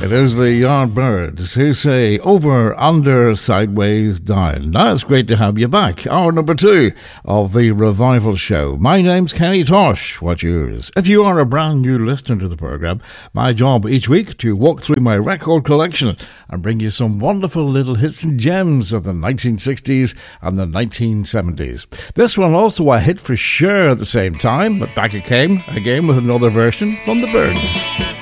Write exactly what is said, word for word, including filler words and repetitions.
It is the Yardbirds who say over, under, sideways, down. Now it's great to have you back. Hour number two of the Revival Show. My name's Kenny Tosh. What's yours? If you are a brand new listener to the programme, my job each week to walk through my record collection and bring you some wonderful little hits and gems of the nineteen sixties and the nineteen seventies. This one also a hit for sure at the same time, but back it came again with another version from the Byrds.